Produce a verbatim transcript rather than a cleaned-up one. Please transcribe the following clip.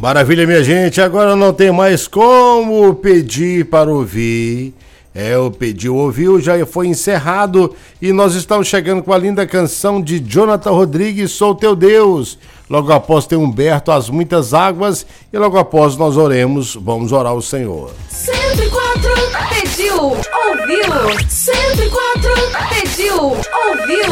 Maravilha, minha gente, agora não tem mais como pedir para ouvir. É, o Pediu Ouviu já foi encerrado e nós estamos chegando com a linda canção de Jonathan Rodrigues, Sou Teu Deus. Logo após tem Humberto, As Muitas Águas, e logo após nós oremos, vamos orar ao Senhor. cento e quatro pediu, ouviu, cento e quatro pediu, ouviu.